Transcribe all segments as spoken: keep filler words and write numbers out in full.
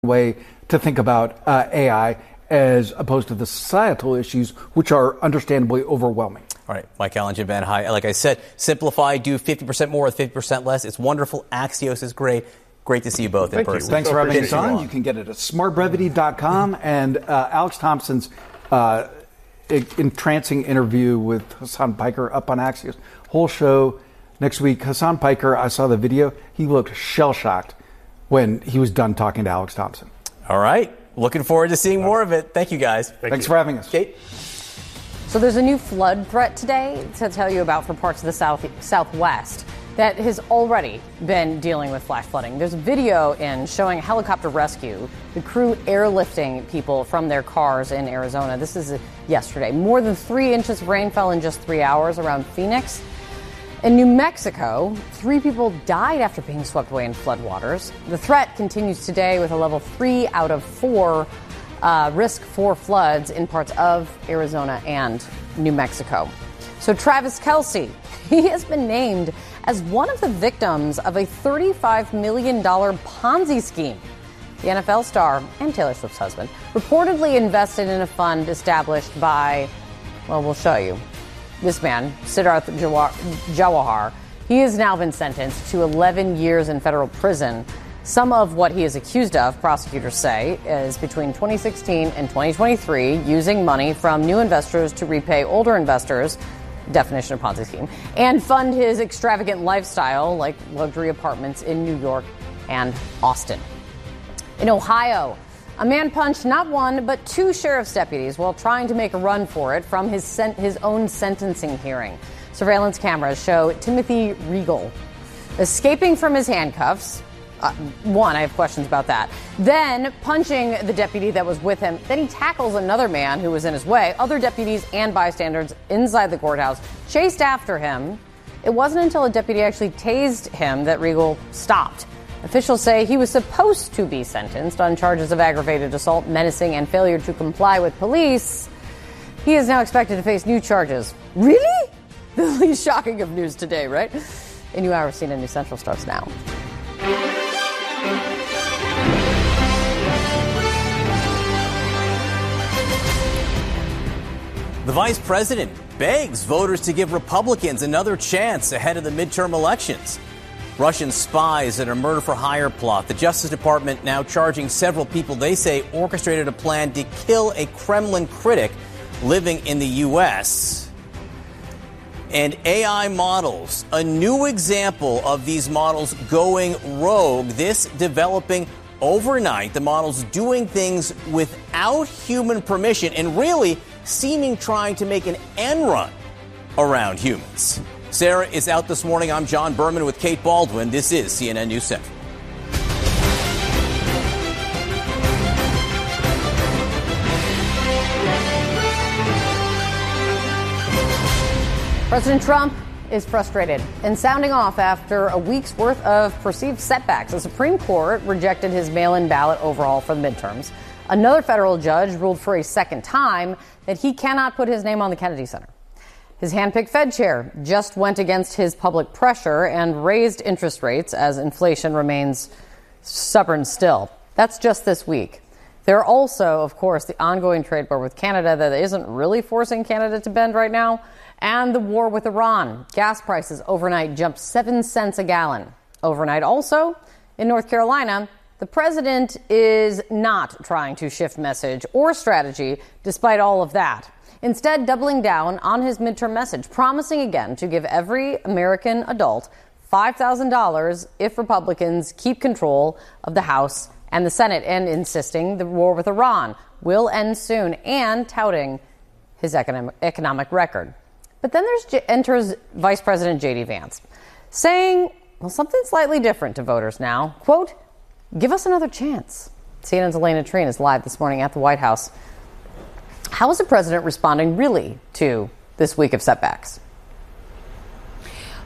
way to think about uh, A I as opposed to the societal issues, which are understandably overwhelming. All right, Mike Allen, Jim Van Hy. Like I said, simplify, do fifty percent more with fifty percent less. It's wonderful. Axios is great. Great to see you both Thank in person. You. Thanks for having us on. You can get it at smart brevity dot com. And uh, Alex Thompson's uh, entrancing interview with Hassan Piker up on Axios. Whole show next week. Hassan Piker, I saw the video. He looked shell-shocked when he was done talking to Alex Thompson. All right. Looking forward to seeing more of it. Thank you, guys. Thank Thanks you. for having us. Kate? So there's a new flood threat today to tell you about for parts of the south southwest that has already been dealing with flash flooding. There's a video in showing a helicopter rescue, the crew airlifting people from their cars in Arizona. This is yesterday. More than three inches of rain fell in just three hours around Phoenix. In New Mexico, three people died after being swept away in floodwaters. The threat continues today with a level three out of four uh, risk for floods in parts of Arizona and New Mexico. So Travis Kelce, he has been named as one of the victims of a thirty-five million dollars Ponzi scheme. The N F L star and Taylor Swift's husband reportedly invested in a fund established by, well, we'll show you. This man, Siddharth Jawahar, he has now been sentenced to eleven years in federal prison. Some of what he is accused of, prosecutors say, is between twenty sixteen and twenty twenty-three, using money from new investors to repay older investors, definition of Ponzi scheme, and fund his extravagant lifestyle, like luxury apartments in New York and Austin. In Ohio, a man punched not one, but two sheriff's deputies while trying to make a run for it from his sen- his own sentencing hearing. Surveillance cameras show Timothy Regal escaping from his handcuffs. Uh, one, I have questions about that. Then punching the deputy that was with him. Then he tackles another man who was in his way. Other deputies and bystanders inside the courthouse chased after him. It wasn't until a deputy actually tased him that Regal stopped. Officials say he was supposed to be sentenced on charges of aggravated assault, menacing, and failure to comply with police. He is now expected to face new charges. Really? The least shocking of news today, right? A new hour, C N N News Central starts now. The vice president begs voters to give Republicans another chance ahead of the midterm elections. Russian spies in a murder-for-hire plot. The Justice Department now charging several people they say orchestrated a plan to kill a Kremlin critic living in the U S. And A I models, a new example of these models going rogue. This developing overnight. The models doing things without human permission and really seeming trying to make an end run around humans. Sarah is out this morning. I'm John Berman with Kate Baldwin. This is C N N News Central. President Trump is frustrated and sounding off after a week's worth of perceived setbacks. The Supreme Court rejected his mail-in ballot overhaul for the midterms. Another federal judge ruled for a second time that he cannot put his name on the Kennedy Center. His handpicked Fed chair just went against his public pressure and raised interest rates as inflation remains stubborn still. That's just this week. There are also, of course, the ongoing trade war with Canada that isn't really forcing Canada to bend right now, and the war with Iran. Gas prices overnight jumped seven cents a gallon. Overnight also, in North Carolina, the president is not trying to shift message or strategy despite all of that. Instead, doubling down on his midterm message, promising again to give every American adult five thousand dollars if Republicans keep control of the House and the Senate, and insisting the war with Iran will end soon, and touting his economic, economic record. But then there's enters Vice President J D Vance, saying, well, something slightly different to voters now. Quote, give us another chance. C N N's Elena Trine is live this morning at the White House. How is the president responding really to this week of setbacks?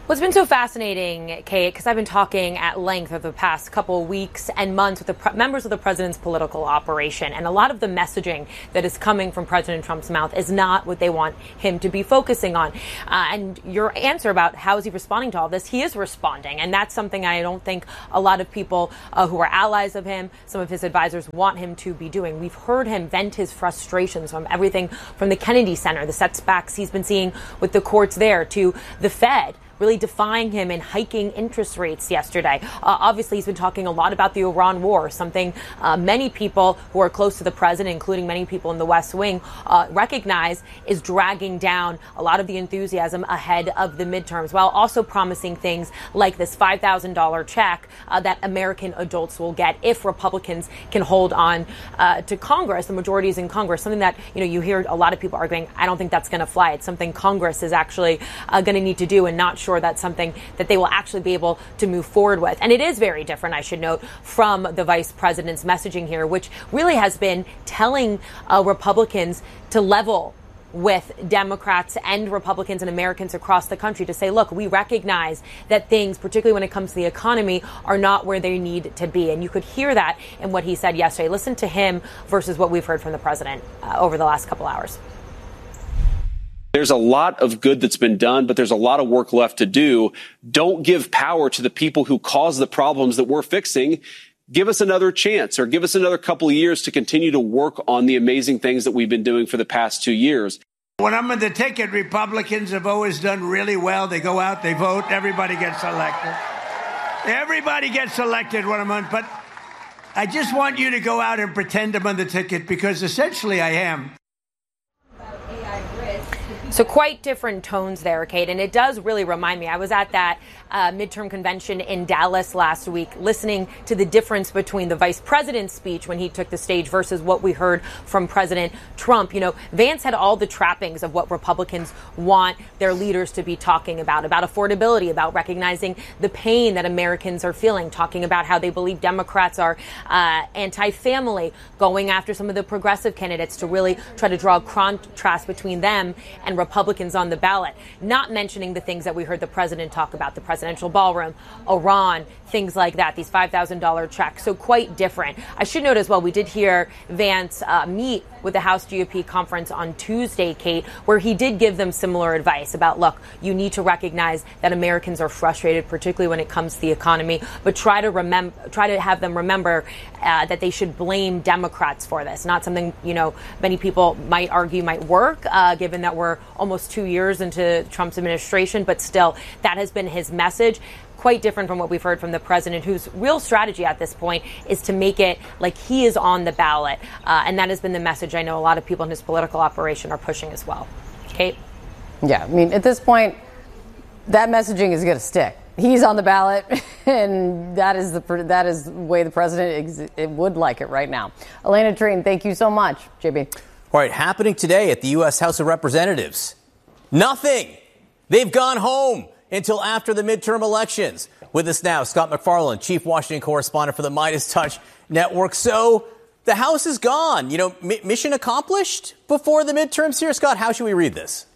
Well, it's been so fascinating, Kate, because I've been talking at length over the past couple of weeks and months with the pre- members of the president's political operation. And a lot of the messaging that is coming from President Trump's mouth is not what they want him to be focusing on. Uh, and your answer about how is he responding to all this, he is responding. And that's something I don't think a lot of people uh, who are allies of him, some of his advisors, want him to be doing. We've heard him vent his frustrations from everything from the Kennedy Center, the setbacks he's been seeing with the courts there, to the Fed really defying him and hiking interest rates yesterday. Uh, obviously, he's been talking a lot about the Iran war, something uh, many people who are close to the president, including many people in the West Wing, uh, recognize is dragging down a lot of the enthusiasm ahead of the midterms, while also promising things like this five thousand dollars check uh, that American adults will get if Republicans can hold on uh, to Congress, the majorities in Congress, something that, you know, you hear a lot of people arguing, I don't think that's going to fly. It's something Congress is actually uh, going to need to do, and not sure that's something that they will actually be able to move forward with. And it is very different, I should note, from the vice president's messaging here, which really has been telling uh, Republicans to level with Democrats and Republicans and Americans across the country, to say, look, we recognize that things, particularly when it comes to the economy, are not where they need to be. And you could hear that in what he said yesterday. Listen to him versus what we've heard from the president uh, over the last couple hours. There's a lot of good that's been done, but there's a lot of work left to do. Don't give power to the people who cause the problems that we're fixing. Give us another chance, or give us another couple of years to continue to work on the amazing things that we've been doing for the past two years. When I'm on the ticket, Republicans have always done really well. They go out, they vote, everybody gets elected. Everybody gets elected when I'm on, but I just want you to go out and pretend I'm on the ticket, because essentially I am. So quite different tones there, Kate, and it does really remind me. I was at that uh, midterm convention in Dallas last week, listening to the difference between the vice president's speech when he took the stage versus what we heard from President Trump. You know, Vance had all the trappings of what Republicans want their leaders to be talking about, about affordability, about recognizing the pain that Americans are feeling, talking about how they believe Democrats are uh, anti-family, going after some of the progressive candidates to really try to draw a contrast between them and Republicans on the ballot, not mentioning the things that we heard the president talk about, the presidential ballroom, Iran, things like that, these five thousand dollars checks. So quite different. I should note as well, we did hear Vance uh, meet with the House G O P conference on Tuesday, Kate, where he did give them similar advice about, look, you need to recognize that Americans are frustrated, particularly when it comes to the economy, but try to remember, try to have them remember uh, that they should blame Democrats for this. Not something, you know, many people might argue might work, uh, given that we're almost two years into Trump's administration, but still, that has been his message. Quite different from what we've heard from the president, whose real strategy at this point is to make it like he is on the ballot. Uh, and that has been the message I know a lot of people in his political operation are pushing as well. Kate? Yeah, I mean, at this point, that messaging is going to stick. He's on the ballot, and that is the that is the way the president ex- it would like it right now. Elena Treen, thank you so much. J B. All right, happening today at the U S House of Representatives. Nothing. They've gone home until after the midterm elections. With us now, Scott MacFarlane, chief Washington correspondent for the Midas Touch Network. So the House is gone. You know, m- mission accomplished before the midterms here. Scott, how should we read this?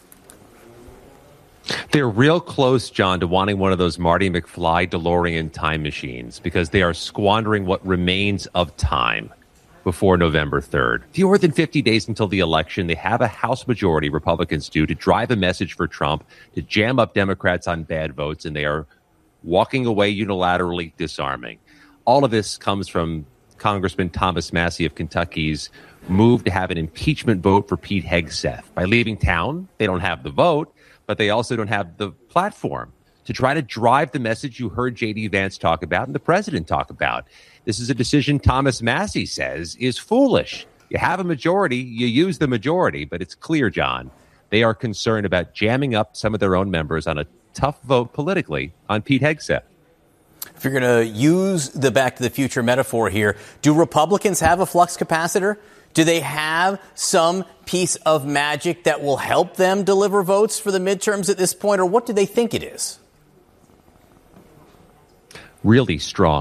They're real close, John, to wanting one of those Marty McFly DeLorean time machines, because they are squandering what remains of time before November third. Fewer than fifty days until the election. They have a House majority, Republicans do, to drive a message for Trump, to jam up Democrats on bad votes, and they are walking away unilaterally, disarming. All of this comes from Congressman Thomas Massie of Kentucky's move to have an impeachment vote for Pete Hegseth. By leaving town, they don't have the vote, but they also don't have the platform to try to drive the message you heard J D. Vance talk about and the president talk about. This is a decision Thomas Massie says is foolish. You have a majority, you use the majority, but it's clear, John, they are concerned about jamming up some of their own members on a tough vote politically on Pete Hegseth. If you're going to use the Back to the Future metaphor here, do Republicans have a flux capacitor? Do they have some piece of magic that will help them deliver votes for the midterms at this point, or what do they think it is? Really strong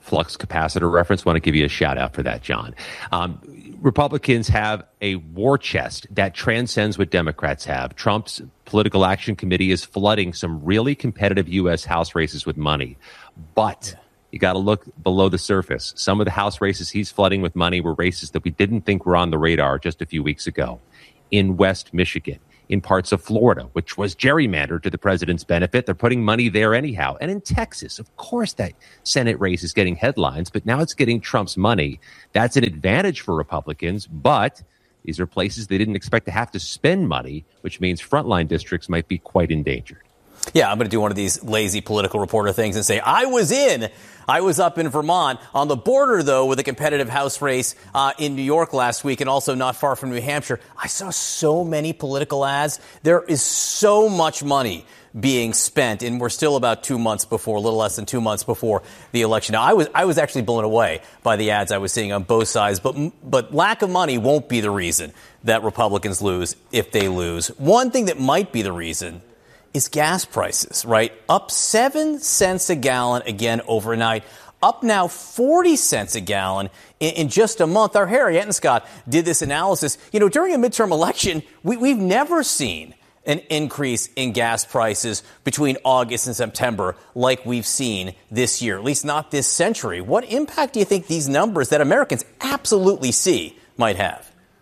flux capacitor reference. Want to give you a shout out for that, John. Um, Republicans have a war chest that transcends what Democrats have. Trump's Political Action Committee is flooding some really competitive U S House races with money. But you got to look below the surface. Some of the House races he's flooding with money were races that we didn't think were on the radar just a few weeks ago. In West Michigan, in parts of Florida, which was gerrymandered to the president's benefit. They're putting money there anyhow. And in Texas, of course, that Senate race is getting headlines, but now it's getting Trump's money. That's an advantage for Republicans, but these are places they didn't expect to have to spend money, which means frontline districts might be quite endangered. Yeah, I'm going to do one of these lazy political reporter things and say, I was in, I was up in Vermont on the border, though, with a competitive House race uh, in New York last week and also not far from New Hampshire. I saw so many political ads. There is so much money being spent, and we're still about two months before, a little less than two months before the election. Now, I was I was actually blown away by the ads I was seeing on both sides, but but lack of money won't be the reason that Republicans lose if they lose. One thing that might be the reason is gas prices, right? Up seven cents a gallon again overnight, up now forty cents a gallon in, in just a month. Our Harry Ettenscott did this analysis. You know, during a midterm election, we, we've never seen an increase in gas prices between August and September like we've seen this year, at least not this century. What impact do you think these numbers that Americans absolutely see might have?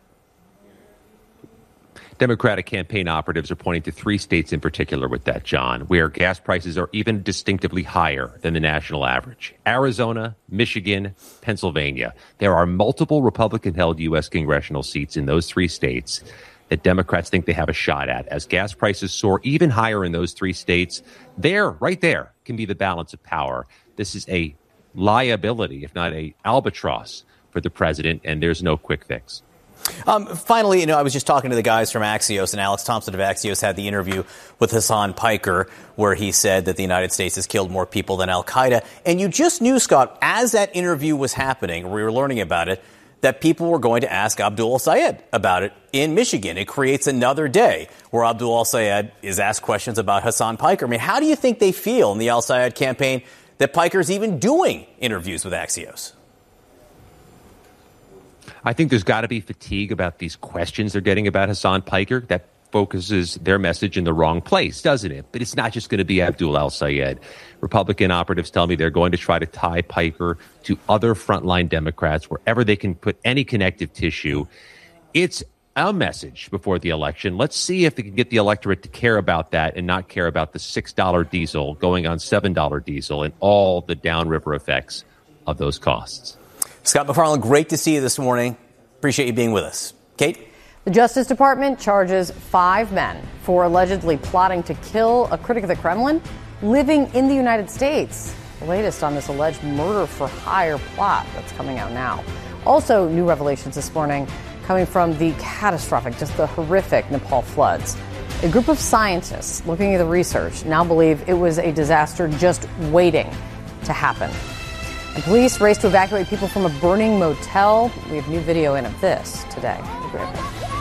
Democratic campaign operatives are pointing to three states in particular with that, John, where gas prices are even distinctively higher than the national average. Arizona, Michigan, Pennsylvania. There are multiple Republican-held U S congressional seats in those three states that Democrats think they have a shot at. As gas prices soar even higher in those three states, there, right there, can be the balance of power. This is a liability, if not a albatross, for the president, and there's no quick fix. Um, finally, you know, I was just talking to the guys from Axios, and Alex Thompson of Axios had the interview with Hassan Piker, where he said that the United States has killed more people than al-Qaeda. And you just knew, Scott, as that interview was happening, we were learning about it, that people were going to ask Abdul al-Sayed about it in Michigan. It creates another day where Abdul al-Sayed is asked questions about Hassan Piker. I mean, how do you think they feel in the al-Sayed campaign that Piker's even doing interviews with Axios? I think there's got to be fatigue about these questions they're getting about Hassan Piker. That focuses their message in the wrong place, doesn't it? But it's not just going to be Abdul al-Sayed. Republican operatives tell me they're going to try to tie Piker to other frontline Democrats wherever they can put any connective tissue. It's a message before the election. Let's see if they can get the electorate to care about that and not care about the six dollars diesel going on seven dollars diesel and all the downriver effects of those costs. Scott MacFarlane, great to see you this morning. Appreciate you being with us. Kate? The Justice Department charges five men for allegedly plotting to kill a critic of the Kremlin living in the United States. The latest on this alleged murder for hire plot that's coming out now. Also, new revelations this morning coming from the catastrophic, just the horrific Nepal floods. A group of scientists looking at the research now believe it was a disaster just waiting to happen. And police race to evacuate people from a burning motel. We have new video in of this today. We'll be right back.